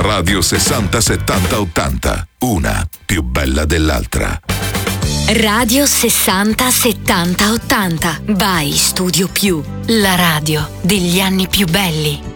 Radio 60 70 80, una più bella dell'altra. Radio 60 70 80 by Studio Più, la radio degli anni più belli.